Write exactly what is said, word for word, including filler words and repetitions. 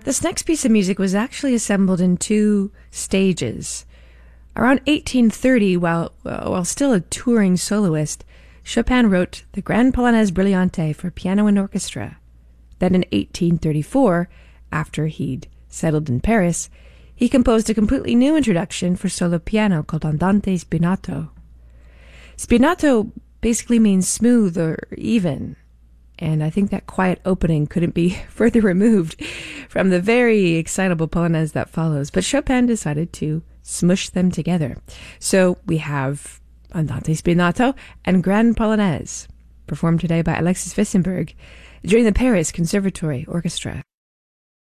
This next piece of music was actually assembled in two stages. Around eighteen thirty, while, while still a touring soloist, Chopin wrote the Grand Polonaise Brillante for piano and orchestra. Then in eighteen thirty-four, after he'd settled in Paris, he composed a completely new introduction for solo piano called Andante Spinato. Spinato basically means smooth or even, and I think that quiet opening couldn't be further removed from the very excitable Polonaise that follows, but Chopin decided to smush them together. So we have Andante Spinato and Grand Polonaise, performed today by Alexis Wissenberg during the Paris Conservatory Orchestra.